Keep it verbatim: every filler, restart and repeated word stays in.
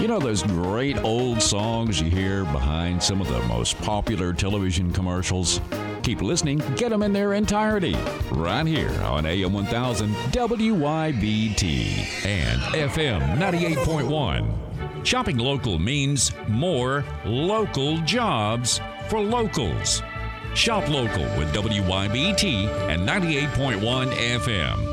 You know those great old songs you hear behind some of the most popular television commercials? Keep listening, get them in their entirety, right here on A M one thousand W Y B T and F M ninety-eight point one. Shopping local means more local jobs for locals. Shop local with W Y B T and ninety-eight point one F M.